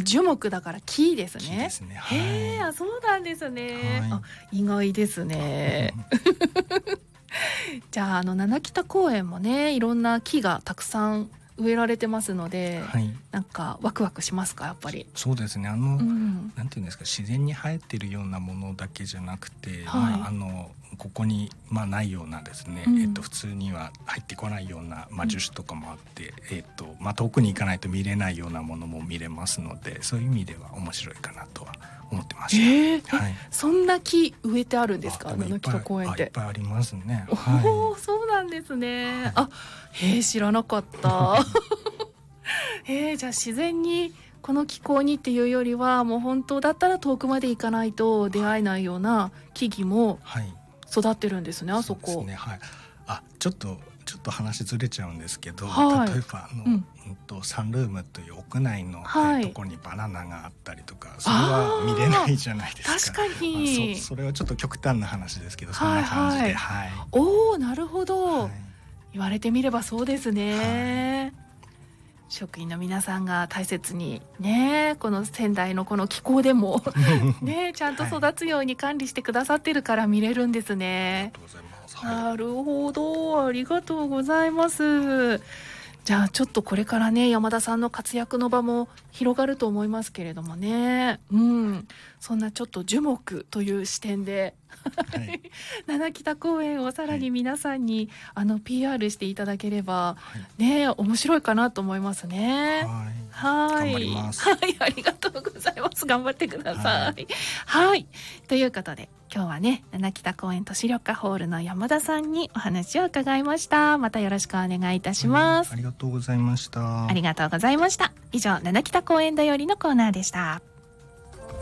樹木だから木ですね。 木ですね。はい、 へー、そうなんですね。 はい、 あ、意外ですね。じゃあ七北公園もね、いろんな木がたくさん植えられてますので、 はい、 なんかワクワクしますか、やっぱり。 そうですね。なんていうんですか、自然に生えてるようなものだけじゃなくて、 はい、 ここに、ないようなですね、普通には入ってこないような、樹種とかもあって、遠くに行かないと見れないようなものも見れますので、そういう意味では面白いかなとは思ってました。はい、 そんな木植えてあるんですか、 七北公園って。 いっぱいありますね。 おー、そうなんですね。あ、知らなかった。じゃあ自然にこの気候にっていうよりは、もう本当だったら遠くまで行かないと出会えないような木々も育ってるんですね、あそこ。 そうですね。はい。ちょっと話ずれちゃうんですけど、 はい、 例えばサンルームという屋内の、ところにバナナがあったりとか、それは見れないじゃないですか。 確かに、 それはちょっと極端な話ですけど、そんな感じで、はい、 おー、なるほど、 はい、 言われてみればそうですね。 はい、 職員の皆さんが大切にね、この仙台のこの気候でもね、ちゃんと育つように管理してくださってるから見れるんですね。 ありがとうございます。 なるほど、ありがとうございます。じゃあちょっとこれからね、山田さんの活躍の場も広がると思いますけれどもね、そんなちょっと樹木という視点で、はい、七北公園をさらに皆さんに、PR していただければ、ね、面白いかなと思いますね。はい、頑張ります。はい、ありがとうございます。頑張ってください。はい、ということで今日はね、七北公園都市緑化ホールの山田さんにお話を伺いました。またよろしくお願いいたします。 ありがとうございました。 ありがとうございました。以上、七北公園だよりのコーナーでした。